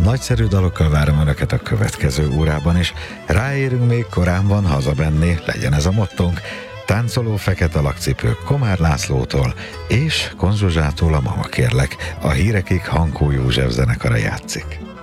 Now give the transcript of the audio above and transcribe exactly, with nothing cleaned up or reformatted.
Nagyszerű dalokkal várom Önöket a következő órában is. Ráérünk még, korán van hazabenni, legyen ez a mottónk. Táncoló fekete lakcipők Komár Lászlótól és Konzsuzsától a Mama kérlek. A hírekig Hankó József zenekara játszik.